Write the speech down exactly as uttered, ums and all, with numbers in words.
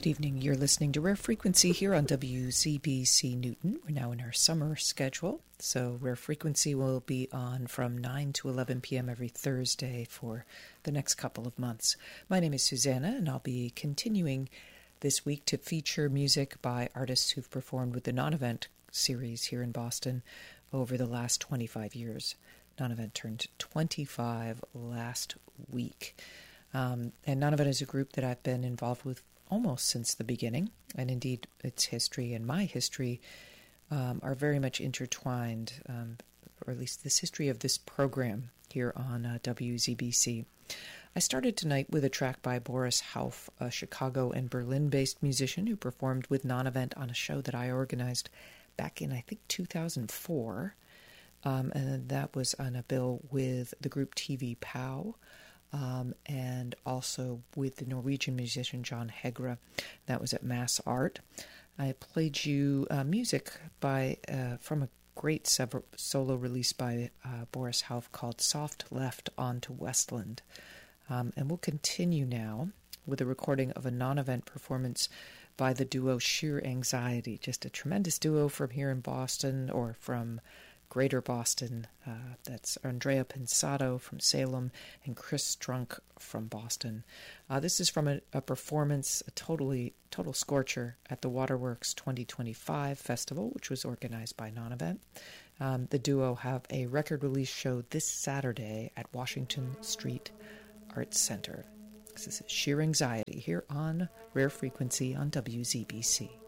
Good evening. You're listening to Rare Frequency here on W Z B C Newton. We're now in our summer schedule, so Rare Frequency will be on from nine to eleven p.m. every Thursday for the next couple of months. My name is Susanna, and I'll be continuing this week to feature music by artists who've performed with the Non-Event series here in Boston over the last twenty-five years. Non-Event turned twenty-five last week. Um, and Non-Event is a group that I've been involved with almost since the beginning, and indeed its history and my history um, are very much intertwined, um, or at least this history of this program here on uh, W Z B C. I started tonight with a track by Boris Hauff, a Chicago and Berlin-based musician who performed with Non-Event on a show that I organized back in, I think, two thousand four, um, and that was on a bill with the group T V Pow. Um, and also with the Norwegian musician John Hegra. That was at Mass Art. I played you uh, music by uh, from a great sev- solo release by uh, Boris Hauff called Soft Left Onto Westland. Um, and we'll continue now with a recording of a Non-Event performance by the duo Sheer Anxiety, just a tremendous duo from here in Boston, or from Greater Boston. Uh, that's Andrea Pensato from Salem and Chris Strunk from Boston. Uh, this is from a, a performance, a totally total scorcher at the Waterworks twenty twenty-five festival, which was organized by Non-Event. Um, the duo have a record release show this Saturday at Washington Street Arts Center. This is Sheer Anxiety here on Rare Frequency on W Z B C.